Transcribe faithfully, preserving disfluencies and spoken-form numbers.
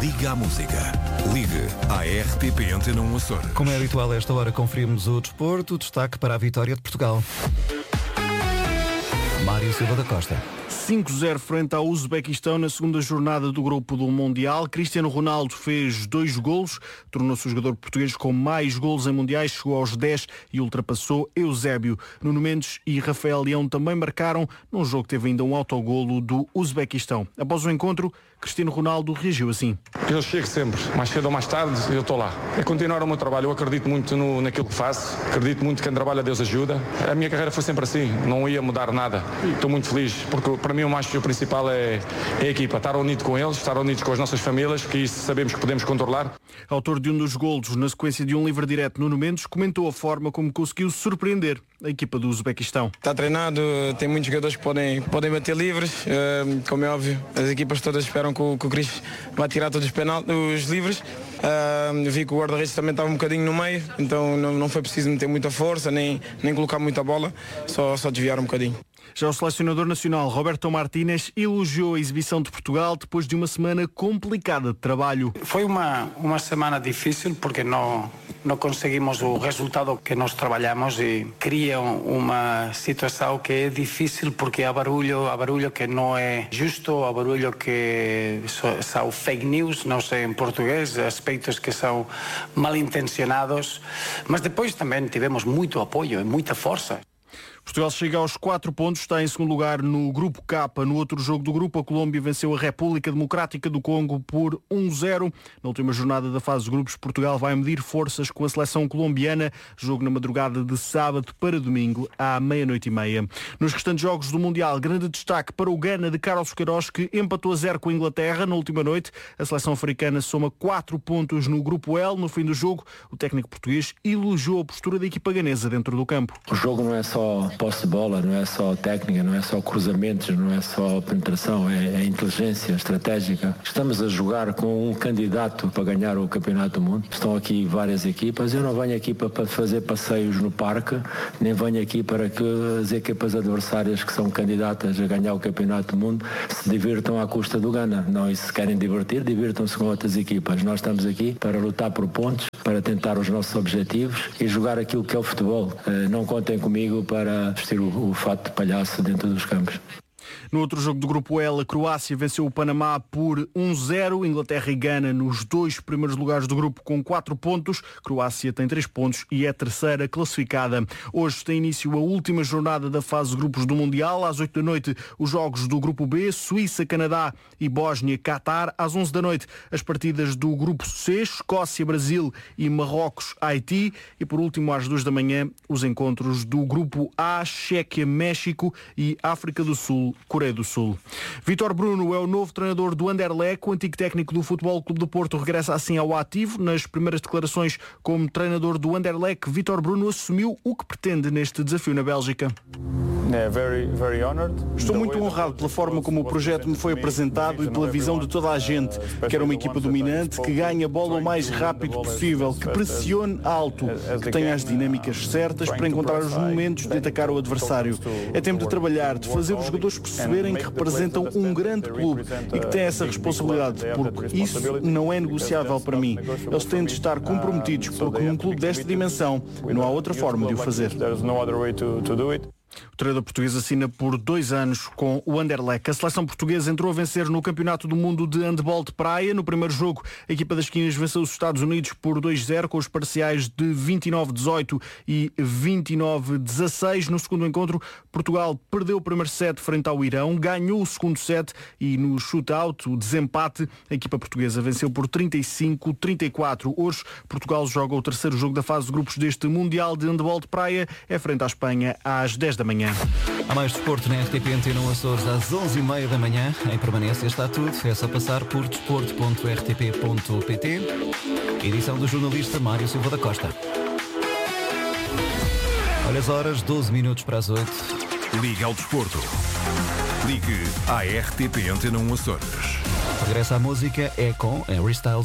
Liga à música. Ligue à R T P Antena um Açores. Como é habitual a esta hora, conferimos o desporto. Destaque para a vitória de Portugal. Mário Silva da Costa. cinco a zero frente ao Uzbequistão na segunda jornada do grupo do Mundial. Cristiano Ronaldo fez dois golos, tornou-se o jogador português com mais golos em mundiais, chegou aos dez e ultrapassou Eusébio. Nuno Mendes e Rafael Leão também marcaram num jogo que teve ainda um autogolo do Uzbequistão. Após o encontro, Cristiano Ronaldo reagiu assim. Eu chego sempre, mais cedo ou mais tarde, eu estou lá. É continuar o meu trabalho, eu acredito muito no, naquilo que faço, acredito muito que quem trabalha Deus ajuda. A minha carreira foi sempre assim, não ia mudar nada. Estou muito feliz, porque para mim o mais o principal é, é a equipa, estar unido com eles, estar unidos com as nossas famílias, que isso sabemos que podemos controlar. Autor de um dos golos na sequência de um livre direto, Nuno Mendes comentou a forma como conseguiu surpreender a equipa do Uzbequistão. Está treinado, tem muitos jogadores que podem, podem bater livres, uh, como é óbvio, as equipas todas esperam que o, que o Cris vá tirar todos os, penal, os livres. Uh, vi que o guarda-redes também estava um bocadinho no meio, então não, não foi preciso meter muita força, nem, nem colocar muita bola, só, só desviar um bocadinho. Já o selecionador nacional Roberto Martínez elogiou a exibição de Portugal depois de uma semana complicada de trabalho. Foi uma, uma semana difícil porque não, não conseguimos o resultado que nós trabalhamos e cria uma situação que é difícil porque há barulho, há barulho que não é justo, há barulho que são fake news, não sei em português, aspectos que são mal intencionados, mas depois também tivemos muito apoio e muita força. Portugal chega aos quatro pontos, está em segundo lugar no Grupo K. No outro jogo do grupo, a Colômbia venceu a República Democrática do Congo por um a zero. Na última jornada da fase de grupos, Portugal vai medir forças com a seleção colombiana. Jogo na madrugada de sábado para domingo, à meia-noite e meia. Nos restantes jogos do Mundial, grande destaque para o Gana de Carlos Queiroz, que empatou a zero com a Inglaterra na última noite. A seleção africana soma quatro pontos no Grupo L. No fim do jogo, o técnico português elogiou a postura da equipa ganesa dentro do campo. O jogo não é só posse de bola, não é só técnica, não é só cruzamentos, não é só penetração, é, é inteligência estratégica. Estamos a jogar com um candidato para ganhar o Campeonato do Mundo. Estão aqui várias equipas. Eu não venho aqui para fazer passeios no parque, nem venho aqui para que as equipas adversárias que são candidatas a ganhar o Campeonato do Mundo se divirtam à custa do Gana. Não, e se querem divertir, divirtam-se com outras equipas. Nós estamos aqui para lutar por pontos, para tentar os nossos objetivos e jogar aquilo que é o futebol. Não contem comigo para vestir o, o fato de palhaço dentro dos campos. No outro jogo do Grupo L, a Croácia venceu o Panamá por um a zero. Inglaterra e Gana nos dois primeiros lugares do grupo com quatro pontos. Croácia tem três pontos e é a terceira classificada. Hoje tem início a última jornada da fase de grupos do Mundial. Às oito da noite, os jogos do Grupo B, Suíça, Canadá e Bósnia-Catar. Às onze da noite, as partidas do Grupo C, Escócia, Brasil e Marrocos, Haiti. E por último, às duas da manhã, os encontros do Grupo A, Chequia, México e África do Sul, Coreia do Sul. Vítor Bruno é o novo treinador do Anderlecht. O antigo técnico do Futebol Clube do Porto regressa assim ao ativo. Nas primeiras declarações como treinador do Anderlecht, Vítor Bruno assumiu o que pretende neste desafio na Bélgica. Estou muito honrado pela forma como o projeto me foi apresentado e pela visão de toda a gente. Quero uma equipa dominante, que ganhe a bola o mais rápido possível, que pressione alto, que tenha as dinâmicas certas para encontrar os momentos de atacar o adversário. É tempo de trabalhar, de fazer os jogadores perceberem que representam um grande clube e que têm essa responsabilidade, porque isso não é negociável para mim. Eles têm de estar comprometidos, porque num clube desta dimensão não há outra forma de o fazer. O treinador português assina por dois anos com o Anderlecht. A seleção portuguesa entrou a vencer no Campeonato do Mundo de Handball de Praia. No primeiro jogo, a equipa das Quinas venceu os Estados Unidos por dois a zero, com os parciais de vinte e nove a dezoito e vinte e nove a dezasseis. No segundo encontro, Portugal perdeu o primeiro set frente ao Irão, ganhou o segundo set e no shootout, o desempate, a equipa portuguesa venceu por trinta e cinco a trinta e quatro. Hoje, Portugal joga o terceiro jogo da fase de grupos deste Mundial de Handball de Praia. É frente à Espanha às dez da manhã. Há mais desporto na R T P Antena um Açores às onze e meia da manhã. Em permanência está tudo. É só passar por desporto ponto r t p ponto p t. Edição do jornalista Mário Silva da Costa. Olha as horas, doze minutos para as oito. Liga ao desporto. Ligue à R T P Antena um Açores. Regressa à música é com Harry Styles.